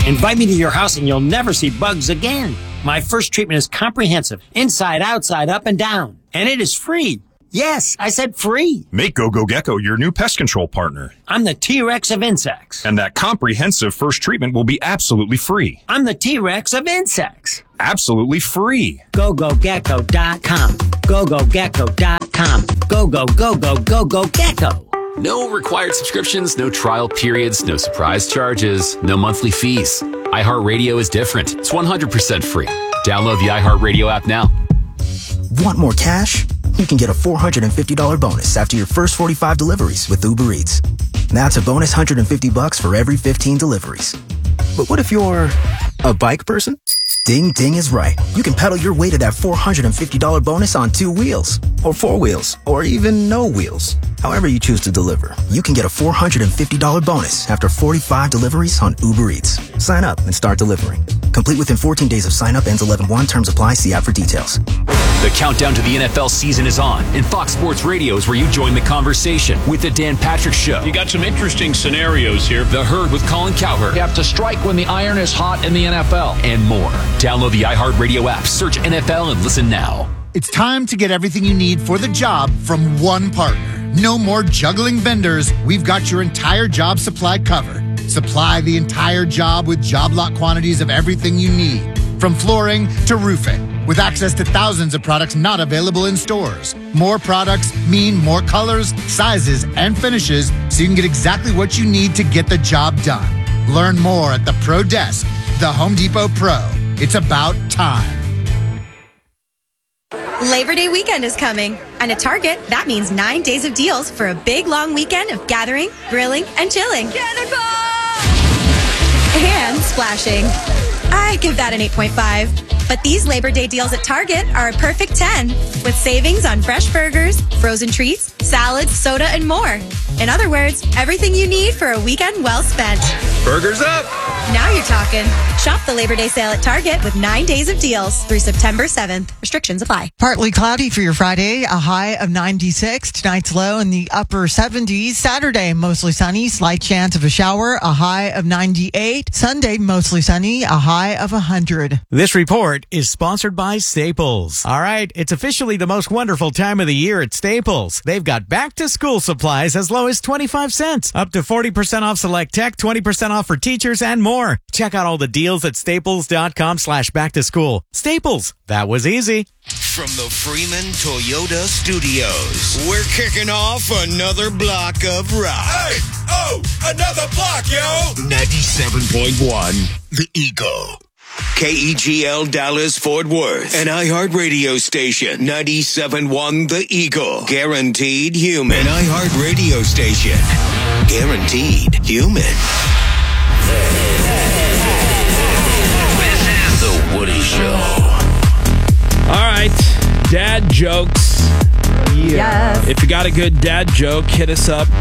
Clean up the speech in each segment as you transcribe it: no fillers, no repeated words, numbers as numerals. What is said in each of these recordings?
Invite me to your house and you'll never see bugs again. My first treatment is comprehensive. Inside, outside, up, and down. And it is free. Yes, I said free. Make GoGo Gecko your new pest control partner. I'm the T-Rex of insects. And that comprehensive first treatment will be absolutely free. I'm the T-Rex of insects. Absolutely free. GoGoGecko.com. GoGoGecko.com. Go-go-go-go-go-go-gecko. No required subscriptions, no trial periods, no surprise charges, no monthly fees. iHeartRadio is different. It's 100% free. Download the iHeartRadio app now. Want more cash? You can get a $450 bonus after your first 45 deliveries with Uber Eats. That's a bonus $150 for every 15 deliveries. But what if you're a bike person? Ding Ding is right. You can pedal your way to that $450 bonus on 2 wheels, or 4 wheels, or even no wheels. However you choose to deliver, you can get a $450 bonus after 45 deliveries on Uber Eats. Sign up and start delivering. Complete within 14 days of sign up. Ends 11/1. Terms apply. See app for details. The countdown to the NFL season is on, and Fox Sports Radio is where you join the conversation with the Dan Patrick Show. You got some interesting scenarios here. The Herd with Colin Cowherd. You have to strike when the iron is hot in the NFL. And more. Download the iHeartRadio app, search NFL, and listen now. It's time to get everything you need for the job from one partner. No more juggling vendors. We've got your entire job supply covered. Supply the entire job with job lot quantities of everything you need, from flooring to roofing, with access to thousands of products not available in stores. More products mean more colors, sizes, and finishes, so you can get exactly what you need to get the job done. Learn more at the Pro Desk, the Home Depot Pro. It's about time. Labor Day weekend is coming, and at Target, that means 9 days of deals for a big, long weekend of gathering, grilling, and chilling. And splashing. I give that an 8.5. But these Labor Day deals at Target are a perfect 10, with savings on fresh burgers, frozen treats, salads, soda, and more. In other words, everything you need for a weekend well spent. Burgers up! Now you're talking. Shop the Labor Day sale at Target with 9 days of deals through September 7th. Restrictions apply. Partly cloudy for your Friday, a high of 96. Tonight's low in the upper 70s. Saturday, mostly sunny, slight chance of a shower, a high of 98. Sunday, mostly sunny, a high of 100. This report is sponsored by Staples. All right, it's officially the most wonderful time of the year at Staples. They've got back-to-school supplies as low as 25 cents, up to 40% off select tech, 20% off for teachers, and more. Check out all the deals at staples.com/back-to-school. Staples, that was easy. From the Freeman Toyota Studios, we're kicking off another block of rock. Hey, oh, another block, yo! 97.1, The Eagle. KEGL Dallas Fort Worth, an iHeart radio station. 97.1 The Eagle, guaranteed human. An iHeart radio station, guaranteed human. This is The Woody Show. All right, dad jokes. Yes. If you got a good dad joke, hit us up.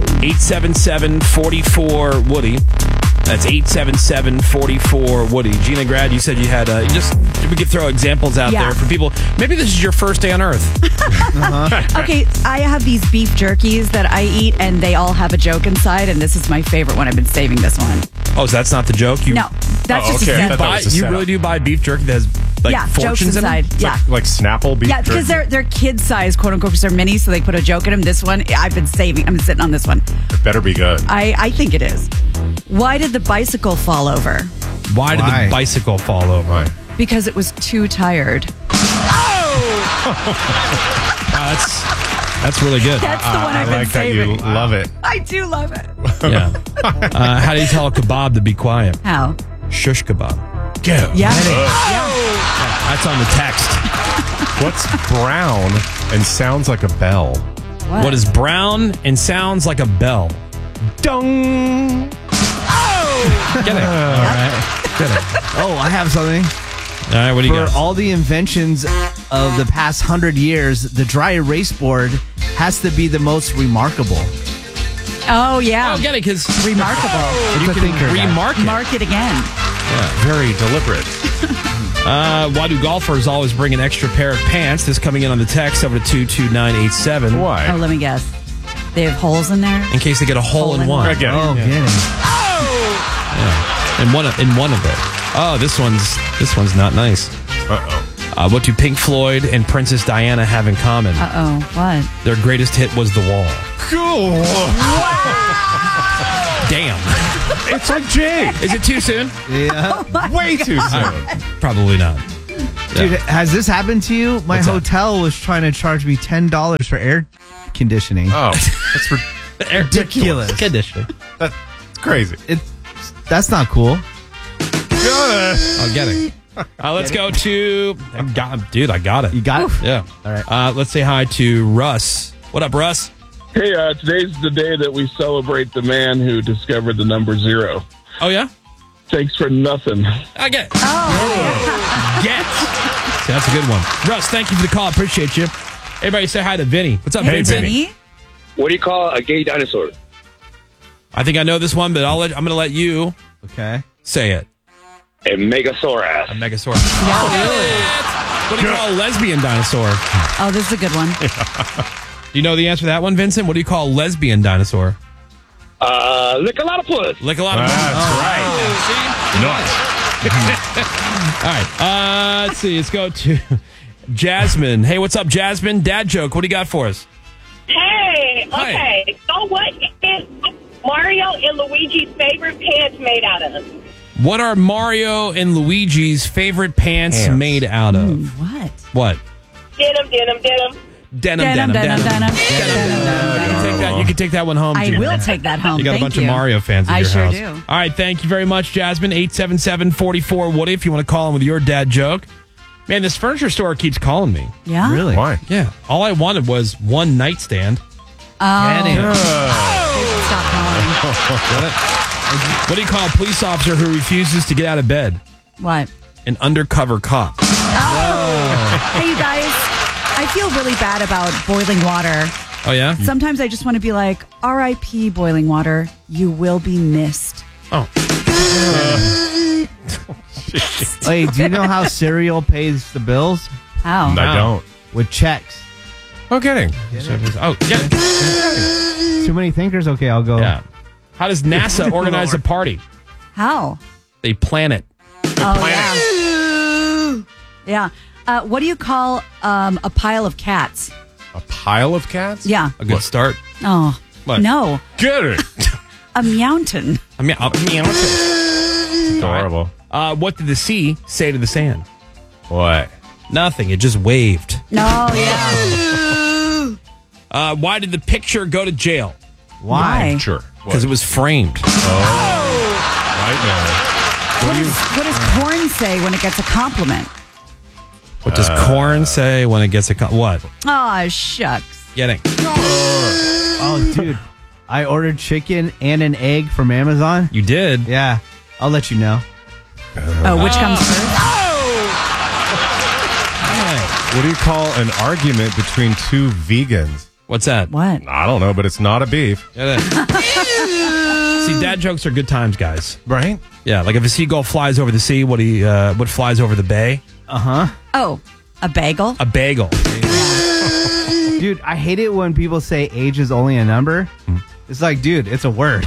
877-44-WOODY. That's 877-44-WOODY. Gina Grad, you said you had we could throw examples out there for people. Maybe this is your first day on Earth. Okay, I have these beef jerkies that I eat, and they all have a joke inside, and this is my favorite one. I've been saving this one. Oh, so that's not the joke? No, that's just okay. a setup. You really do buy beef jerky that has fortunes jokes inside. in it? Yeah. Like Snapple beef jerky? because they're kid size, quote unquote, because they're mini, so they put a joke in them. This one, I've been saving. I'm sitting on this one. It better be good. I think it is. Why did the bicycle fall over? Why did the bicycle fall over? Because it was too tired. Wow, that's really good. That's the one I've been saving. That you love it. I do love it. Yeah. How do you tell a kebab to be quiet? How? Shush kebab. Go. Yeah. That's on the text. What's brown and sounds like a bell? What is brown and sounds like a bell? Dong. Get it. All right. Get it. Oh, I have something. All right, what do you got? For all the inventions of the past 100 years, the dry erase board has to be the most remarkable. Oh, yeah. Oh, get it, because remarkable. You can remark it. Mark it again. Yeah, very deliberate. Why do golfers always bring an extra pair of pants? This coming in on the text over to 22987. Why? Oh, let me guess. They have holes in there? In case they get a hole in one. Again. Oh, yeah. get it. Yeah. In one of it. Oh, this one's not nice. What do Pink Floyd and Princess Diana have in common? What? Their greatest hit was The Wall. Cool. Damn. It's like Jay. Is it too soon? Yeah. Way too soon. Probably not. Dude, has this happened to you? My hotel was trying to charge me $10 for air conditioning. Oh, that's ridiculous. Conditioning. That's crazy. That's not cool. I'll get it. Let's go to... Dude, I got it. You got it? Yeah. All right. Let's say hi to Russ. What up, Russ? Hey, today's the day that we celebrate the man who discovered the number 0. Oh, yeah? Thanks for nothing. I get it. Get. See, that's a good one. Russ, thank you for the call. Appreciate you. Everybody say hi to Vinny. What's up, Vincent? Vinny? What do you call a gay dinosaur? I think I know this one, but I'm going to let you say it. A Megasaurus. A Megasaurus. What do you call a lesbian dinosaur? Oh, this is a good one. Do you know the answer to that one, Vincent? What do you call a lesbian dinosaur? Lickalotopus. Lickalotopus. That's right. All right. Let's see. Let's go to Jasmine. Hey, what's up, Jasmine? Dad joke. What do you got for us? Hey, okay. So what is Mario and Luigi's favorite pants made out of? What are Mario and Luigi's favorite pants made out of? What? Denim. Denim. You can take that one home, I Gina. will take that home. You got a Thank bunch you. of Mario fans in I your sure house. do. All right, thank you very much, Jasmine. 877-44-Woody if you want to call in with your dad joke. Man, this furniture store keeps calling me. Yeah? Really? Why? Yeah. All I wanted was one nightstand. Stop calling. What do you call a police officer who refuses to get out of bed? What? An undercover cop. Hey, you guys. I feel really bad about boiling water. Oh, yeah? Sometimes I just want to be like, R.I.P. boiling water. You will be missed. Oh. Hey, do you know how cereal pays the bills? How? I don't. With checks. No kidding. Oh, yeah. Too many thinkers? Okay, I'll go. Yeah. How does NASA organize a party? How? They plan it. Oh, yeah. Yeah. What do you call a pile of cats? A pile of cats? Yeah. A good start. Oh, What? no. Get it. A mountain. I mean, It's adorable. what did the sea say to the sand? What? Nothing. It just waved. No, yeah. Why did the picture go to jail? Why? Sure. Because it was framed. Right now. What does corn say when it gets a compliment? What does corn say when it gets a what? Oh, shucks. Getting. Oh, dude. I ordered chicken and an egg from Amazon. You did? Yeah. I'll let you know. Oh, which comes first? What do you call an argument between two vegans? What's that? What? I don't know, but it's not a beef. See, dad jokes are good times, guys. Right? Yeah, like if a seagull flies over the sea, what flies over the bay? Oh, a bagel? A bagel. Dude, I hate it when people say age is only a number. It's like, dude, it's a word.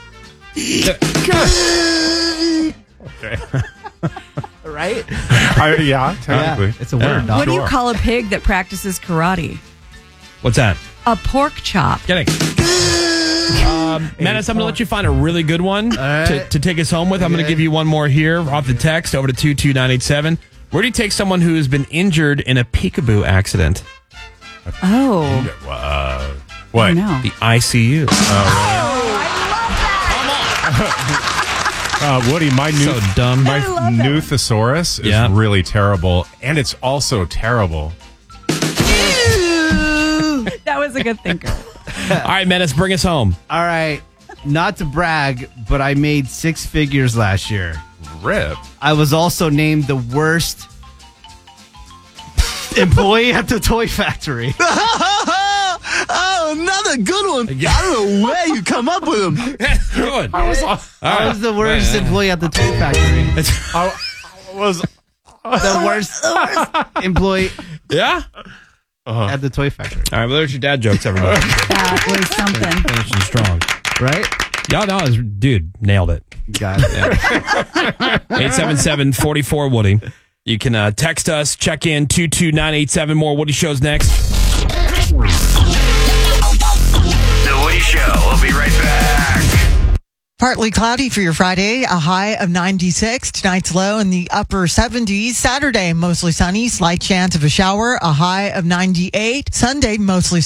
Okay. Right? Yeah, technically. Yeah, it's a word, dog. What do you call a pig that practices karate? What's that? A pork chop. Getting. Menace, I'm going to let you find a really good one to take us home with. I'm going to give you one more here off the text over to 22987. Where do you take someone who has been injured in a peekaboo accident? Oh. What? I know. The ICU. Woody, my So dumb. my Newthosaurus is really terrible, and it's also terrible. That was a good thinker. All right, Menace, bring us home. All right. Not to brag, but I made 6 figures last year. Rip. I was also named the worst employee at the toy factory. Oh, another good one. I don't know where you come up with them. Good. I was the worst employee at the toy factory. I was The worst employee Yeah? at the toy factory. All right, well, there's your dad jokes, everybody. That was something. Finishing strong. Right? No, dude, nailed it. Got it. 877-44-WOODY. You can text us, check in, 22987. More Woody Shows next. The Woody Show. We'll be right back. Partly cloudy for your Friday, a high of 96. Tonight's low in the upper 70s. Saturday, mostly sunny, slight chance of a shower, a high of 98. Sunday, mostly